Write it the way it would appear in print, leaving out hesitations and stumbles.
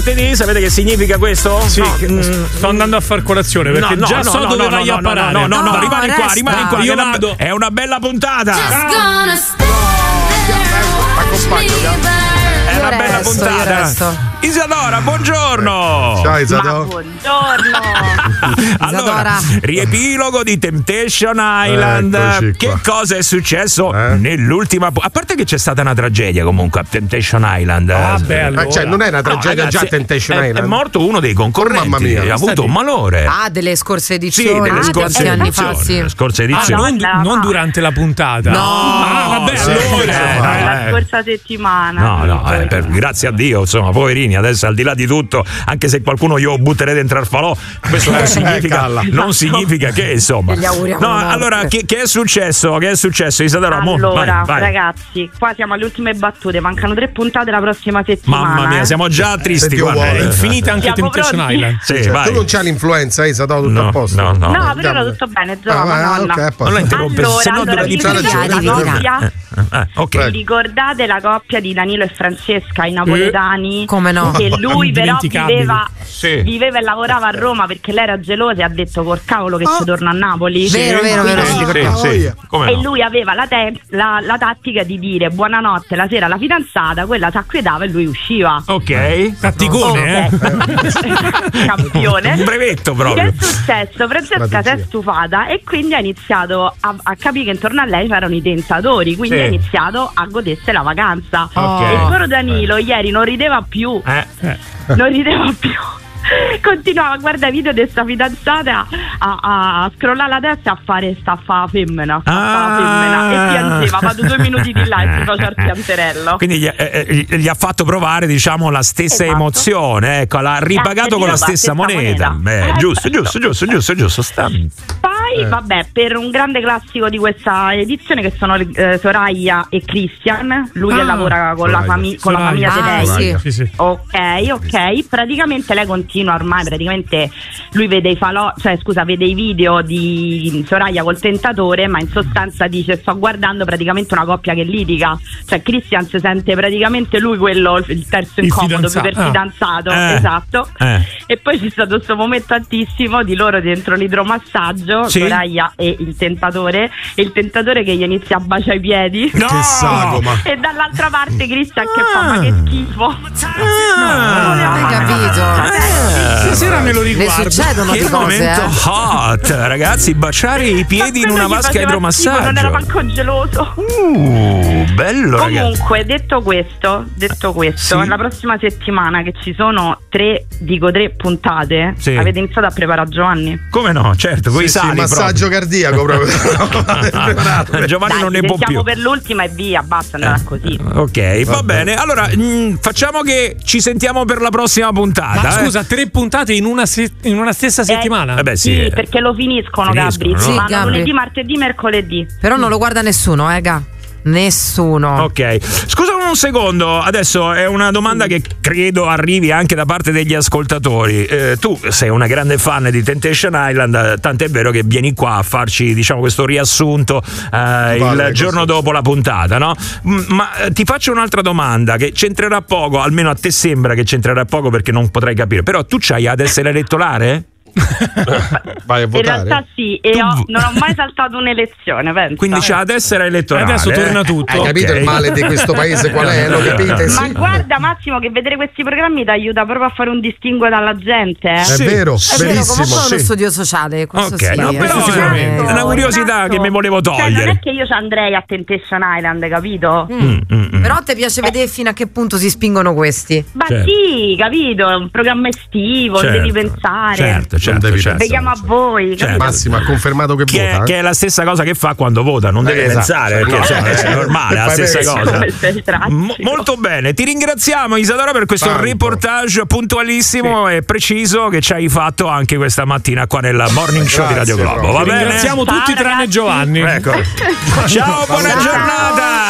Sapete che significa questo? Sì, no, sto andando a far colazione perché già so dove vai a parare. No, rimani qua. Io vado. È una bella puntata. È una bella puntata. Isadora, buongiorno. Ciao Isadora. Buongiorno. Allora, riepilogo di Temptation Island. Che cosa è successo nell'ultima? A parte che c'è stata una tragedia comunque a Temptation Island. Cioè, non è una tragedia, ragazzi, già Temptation Island. È morto uno dei concorrenti. Mamma mia, ha avuto un malore. Delle scorse edizioni. Sì, delle scorse anni fa, sì. Scorse edizioni. Non durante la puntata. No. La scorsa settimana. No, grazie a Dio, insomma, poverini. Adesso, al di là di tutto, anche se qualcuno io butterei dentro al falò, questo non significa che, insomma. Allora, che è successo? Che è successo, Isadora? Allora, vai. Ragazzi, qua siamo alle ultime battute, mancano 3 puntate la prossima settimana. Mamma mia, siamo già tristi. È infinita anche Temptation Island. Sì, vai. Tu non c'hai l'influenza, Isadora, tutto a posto? No, però era tutto bene, non la interrompe, se no dura di più. Vi ricordate la coppia di Danilo e Francesca, i napoletani? Come no? Che lui però viveva e lavorava a Roma perché lei era gelosa e ha detto col cavolo che ci torna a Napoli. Vero. E lui aveva la tattica di dire buonanotte la sera alla fidanzata, quella si acquietava e lui usciva. Ok, tatticone, campione. Un brevetto proprio. Che è successo? Francesca si è stufata e quindi ha iniziato a capire che intorno a lei c'erano i tentatori, quindi ha iniziato a godersi la vacanza. E il povero Danilo ieri non rideva più. Continuava a guardare video di sta fidanzata, a scrollare la testa e a fare staffa femmina e piangeva, vado 2 minuti di là e si faceva il pianterello. Quindi gli ha fatto provare, diciamo, la stessa emozione, ecco, l'ha ripagato con la stessa moneta. Giusto. Poi vabbè, per un grande classico di questa edizione che sono Soraya e Christian, lui che lavora con la famiglia di lei. Sì. Ok, praticamente lei continua ormai, lui vede i video di Soraya col tentatore, ma in sostanza dice sto guardando praticamente una coppia che litiga, cioè Christian si sente praticamente lui il terzo incomodo per fidanzato, esatto. E poi c'è stato questo momento altissimo di loro dentro l'idromassaggio, Soraya e il tentatore che gli inizia a baciare i piedi, che sagoma, e dall'altra parte Christian che fa ma che schifo. Non hai capito? Stasera me lo riguardo. Ne succedono che di cose, momento hot, ragazzi, baciare i piedi in una vasca idromassaggio. Non era manco geloso. Bello, comunque, ragazzi. detto questo, la prossima settimana che ci sono 3 puntate, avete iniziato a preparare Giovanni? Come no, certo, con i sali massaggio cardiaco proprio. Giovanni non ne può più. Per l'ultima e via, basta andare così. Ok, va bene. Allora, facciamo che ci sentiamo per la prossima puntata. Ma scusa, 3 puntate in una stessa settimana? Sì, perché lo finiscono Gabri. No? Sì, ma lunedì, martedì, mercoledì. Però non lo guarda nessuno, Ga. Nessuno. Ok, scusa un secondo, adesso è una domanda che credo arrivi anche da parte degli ascoltatori. Tu sei una grande fan di Temptation Island, tant'è vero che vieni qua a farci, diciamo, questo riassunto il giorno dopo la puntata, no? Ma ti faccio un'altra domanda che c'entrerà poco, almeno a te sembra che c'entrerà poco perché non potrai capire, però tu c'hai ad essere elettorale? Vai a votare? In realtà sì, e non ho mai saltato un'elezione, penso. Quindi c'ha ad essere elettorale. Adesso torna tutto. Hai capito il male di questo paese qual è? Lo capite? Ma guarda Massimo che vedere questi programmi ti aiuta proprio a fare un distinguo dalla gente. È vero, verissimo. Comunque è uno studio sociale, questo sì. No, però è una curiosità che mi volevo togliere. Cioè, non è che io ci andrei a Temptation Island, capito? Però ti piace vedere fino a che punto si spingono questi? Ma sì, capito, è un programma estivo, devi pensare. Certo. Vediamo a voi. Massimo ha confermato che vota. Che è la stessa cosa che fa quando vota, non deve pensare, perché è normale, è la stessa cosa. Molto bene, ti ringraziamo Isadora per questo reportage puntualissimo e preciso che ci hai fatto anche questa mattina qua nel Morning Show di Radio Globo. Va bene? Ringraziamo tutti tranne Giovanni. Ecco. Ciao, buona giornata.